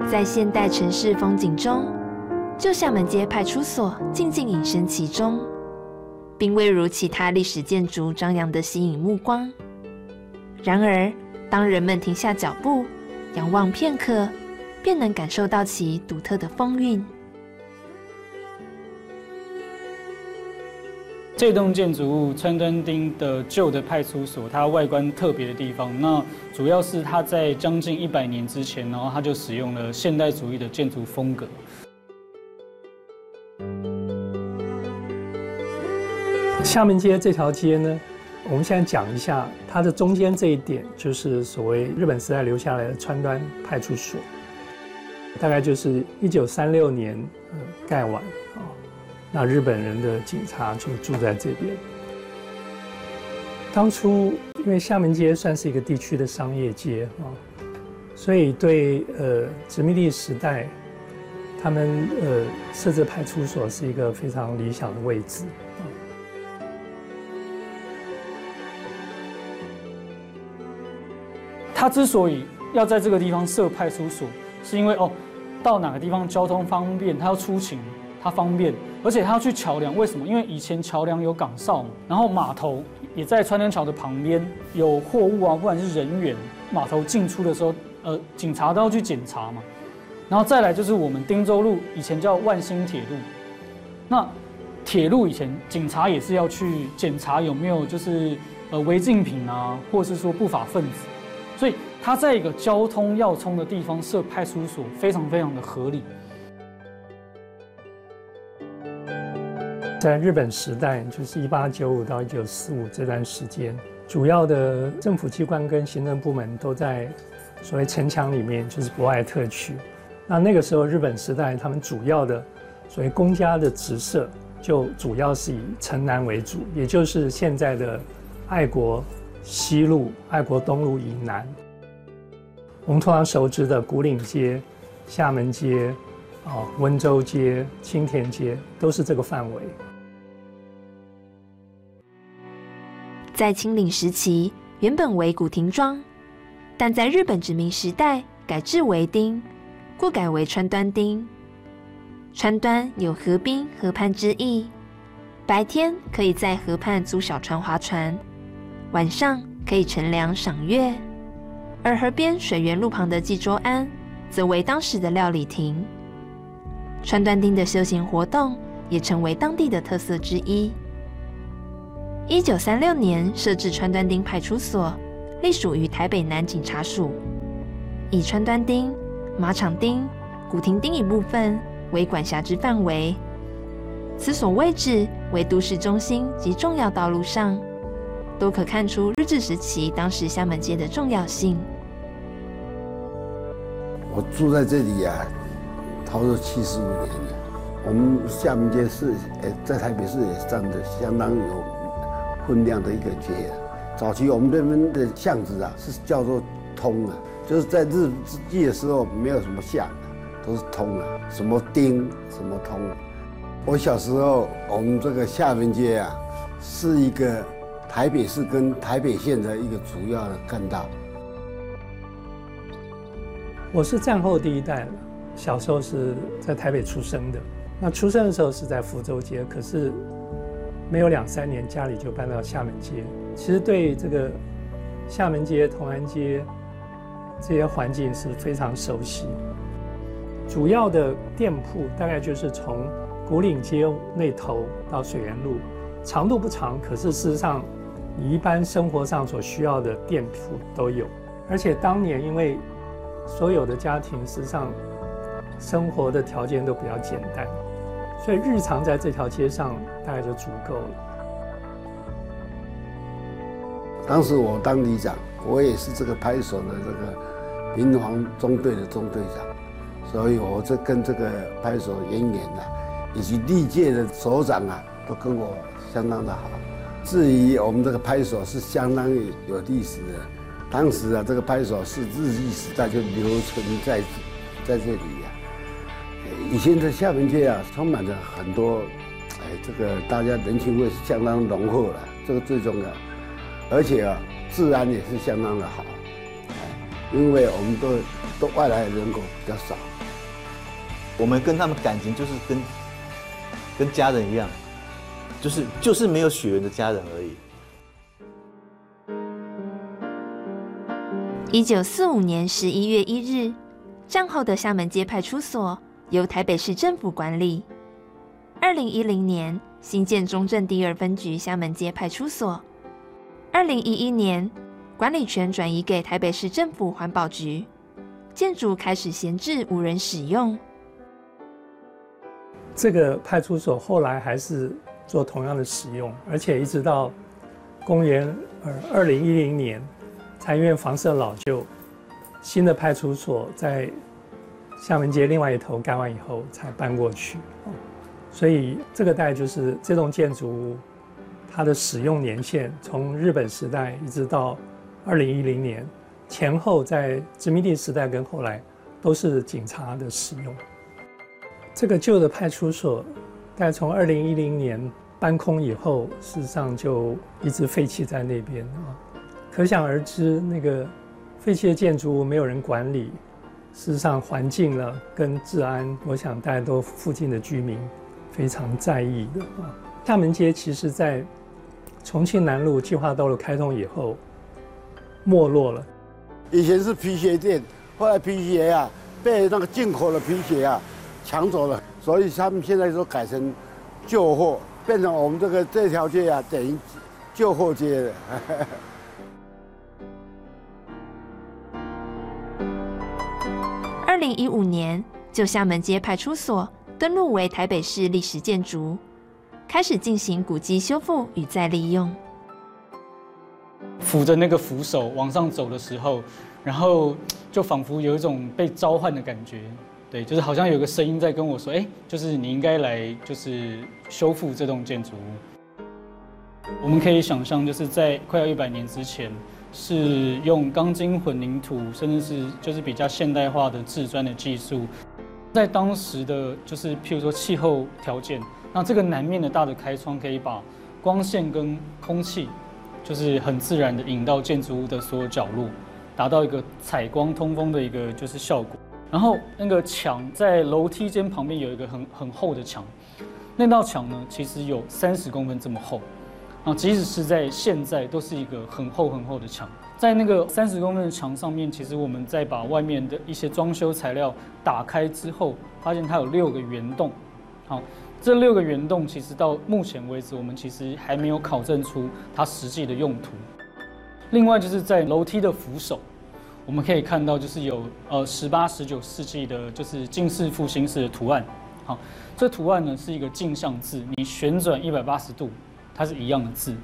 在现代城市风景中，旧厦门街派出所静静隐身其中，并未如其他历史建筑张扬地吸引目光。然而，当人们停下脚步，仰望片刻，便能感受到其独特的风韵。 这栋建筑物川端町的旧的派出所，它外观特别的地方，那主要是它在将近100年之前，然后它就使用了现代主义的建筑风格。 厦门街这条街呢，我们现在讲一下它的中间这一点，就是所谓日本时代留下来的川端派出所，大概就是1936年盖完啊。那日本人的警察就住在这边。当初因为厦门街算是一个地区的商业街啊，所以对殖民地时代，他们设置派出所是一个非常理想的位置啊。 他之所以要在这个地方设派出所，是因为到哪个地方交通方便，他要出勤。它方便，而且它要去桥梁，为什么？因为以前桥梁有岗哨嘛，然后码头也在川端桥的旁边，有货物啊，不管是人员，码头进出的时候，警察都要去检查嘛。然后再来就是我们汀州路以前叫万兴铁路，那铁路以前警察也是要去检查有没有就是违禁品啊，或是说不法分子，所以它在一个交通要冲的地方设派出所，非常非常的合理。 在日本时代，就是1895到1945这段时间，主要的政府机关跟行政部门都在所谓城墙里面，就是博爱特区。那个时候，日本时代他们主要的所谓公家的职设，就主要是以城南为主，也就是现在的爱国西路、爱国东路以南。我们通常熟知的古岭街、厦门街、温州街、青田街，都是这个范围。 在清领时期，原本为古亭庄，但在日本殖民时代改制为町，故改为川端町。川端有河滨、河畔之意，白天可以在河畔租小船划船，晚上可以乘凉赏月。而河边水源路旁的纪州庵，则为当时的料理亭。川端町的休闲活动也成为当地的特色之一。1936年设置川端町派出所，隶属于台北南警察署，以川端町、马场町、古亭町一部分为管辖之范围。此所位置为都市中心及重要道路上，都可看出日治时期当时厦门街的重要性。 我住在这里差不多75年了。我们厦门街是在台北市也占得相当有分量的一个街。早期我们这边的巷子是叫做通的，就是在日治记的时候没有什么巷，都是通的，什么町什么通。我小时候，我们这个厦门街是一个台北市跟台北县的一个主要的干道。 我是战后第一代了，小时候是在台北出生的。那出生的时候是在福州街，可是没有2、3年，家里就搬到厦门街。其实对这个厦门街、同安街这些环境是非常熟悉。主要的店铺大概就是从古岭街那头到水源路，长度不长，可是事实上你一般生活上所需要的店铺都有。而且当年因为所有的家庭事实上生活的条件都比较简单，所以日常在这条街上大概就足够了。 当时我当里长，我也是这个派出所的这个民防中队的中队长，所以我这跟这个派出所人员以及历届的首长都跟我相当的好。至于我们这个派出所是相当有历史的，当时这个派出所是日据时代就留存在这里以前的厦门街充满着很多，这个大家人情味是相当浓厚的，这个最重要。而且治安也是相当的好，因为我们都外来人口比较少。 我们跟他们感情就是跟家人一样，就是没有血缘的家人而已。1945年11月1日，战后的厦门街派出所由台北市政府管理。2010年新建中正第2分局厦门街派出所。2011年，管理权转移给台北市政府环保局，建筑开始闲置无人使用。 这个派出所后来还是做同样的使用，而且一直到公元2010年，才因为房舍老旧，新的派出所在厦门街另外一头盖完以后才搬过去。所以这个大概就是这栋建筑物它的使用年限，从日本时代一直到2010年前后，在殖民地时代跟后来都是警察的使用。这个旧的派出所，大概从2010年搬空以后，事实上就一直废弃在那边啊。可想而知，那个废弃的建筑物没有人管理，事实上环境了跟治安，我想大家都附近的居民非常在意的啊。厦门街其实在重庆南路计划道路开通以后没落了。 以前是皮鞋店，后来皮鞋啊被那个进口的皮鞋啊抢走了，所以他们现在都改成旧货，变成我们这条街啊等于旧货街了。 2015年，旧厦门街派出所登录为台北市历史建筑，开始进行古迹修复与再利用。 扶着那个扶手往上走的时候，然后就仿佛有一种被召唤的感觉。对，就是好像有个声音在跟我说：“就是你应该来，就是修复这栋建筑物。”我们可以想象，就是在快要100年之前，是用钢筋混凝土，甚至是就是比较现代化的制砖的技术。在当时的就是譬如说气候条件，那这个南面的大的开窗可以把光线跟空气，就是很自然的引到建筑物的所有角落，达到一个采光通风的一个就是效果。然后那个墙在楼梯间旁边有一个很厚的墙，那道墙呢其实有30公分这么厚，啊，即使是在现在都是一个很厚的墙。在那个30公分的墙上面，其实我们再把外面的一些装修材料打开之后，发现它有6个圆洞。好，这6个圆洞其实到目前为止，我们其实还没有考证出它实际的用途。另外就是在楼梯的扶手，我们可以看到就是有18、19世纪的，就是近似复兴式的图案。好，这图案呢是一个镜像字，你旋转180度，它是一样的字。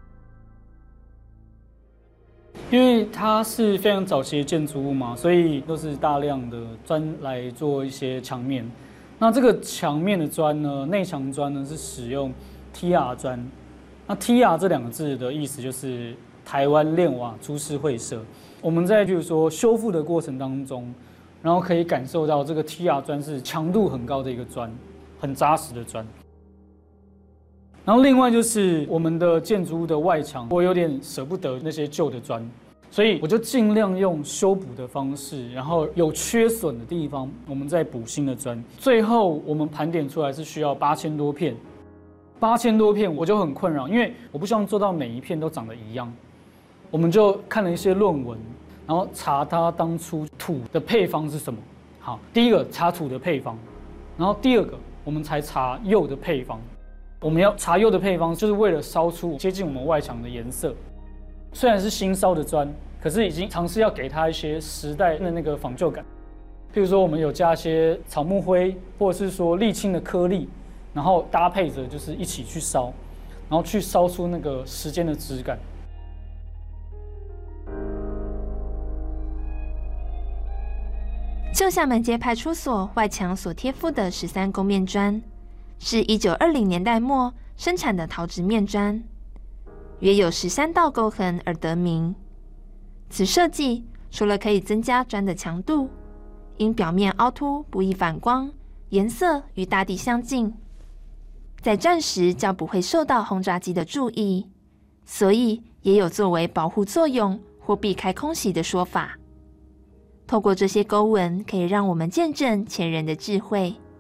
因为它是非常早期的建筑物嘛，所以都是大量的砖来做一些墙面。那这个墙面的砖呢，内墙砖呢是使用 TR 砖。那 TR 这2个字的意思就是台湾炼瓦株式会社。我们在就是说修复的过程当中，然后可以感受到这个 TR 砖是强度很高的一个砖，很扎实的砖。然后另外就是我们的建筑物的外墙，我有点舍不得那些旧的砖，所以我就尽量用修补的方式，然后有缺损的地方，我们再补新的砖。最后我们盘点出来是需要8000多片，8000多片我就很困扰，因为我不希望做到每一片都长得一样。我们就看了一些论文，然后查它当初土的配方是什么。好，第一个查土的配方，然后第2个我们才查釉的配方。我们要查釉的配方，就是为了烧出接近我们外墙的颜色。虽然是新烧的砖，可是已经尝试要给它一些时代的那个仿旧感。譬如说，我们有加一些草木灰，或者是说沥青的颗粒，然后搭配着就是一起去烧，然后去烧出那个时间的质感。 旧厦门街派出所外墙所贴附的13公面砖，是1920年代末生产的陶质面砖，约有13道沟痕而得名。此设计除了可以增加砖的强度，因表面凹凸不易反光，颜色与大地相近，在战时较不会受到轰炸机的注意，所以也有作为保护作用或避开空袭的说法。透过这些沟纹，可以让我们见证前人的智慧。